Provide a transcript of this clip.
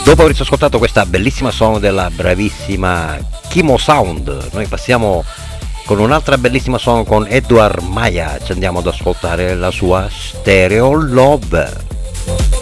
Dopo aver ascoltato questa bellissima song della bravissima Kimo Sound, noi passiamo con un'altra bellissima song con Edward Maya, ci andiamo ad ascoltare la sua Stereo Love.